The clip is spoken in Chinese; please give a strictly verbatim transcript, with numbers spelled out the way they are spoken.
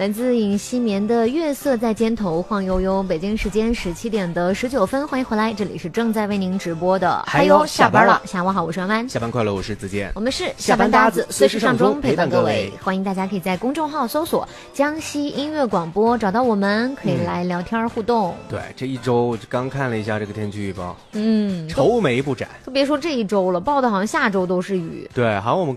来自尹锡棉的《月色在肩头晃悠悠》，北京时间十七点的十九分，欢迎回来，这里是正在为您直播的。 还有下班了， 下午好，我是弯弯。 下班快乐，我是子健。 我们是下班搭子， 随时上钟陪伴各各位。欢迎大家可以在公众号搜索江西音乐广播找到我们，可以来聊天互动。嗯、 对，这一周刚看了一下这个天气预报， 嗯， 愁眉不展。 都别说这一周了，报的好像下周都是雨。 对，好像我们